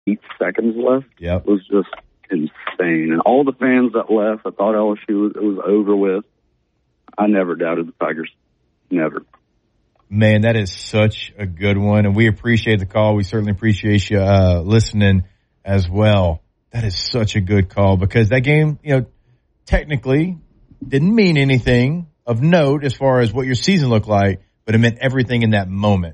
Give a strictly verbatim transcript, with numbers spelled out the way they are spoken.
eight seconds left yep. was just insane. And all the fans that left, I thought L S U was, it was over with. I never doubted the Tigers. Never. Man, that is such a good one, and we appreciate the call. We certainly appreciate you uh, listening as well. That is such a good call because that game, you know, technically didn't mean anything of note as far as what your season looked like, but it meant everything in that moment.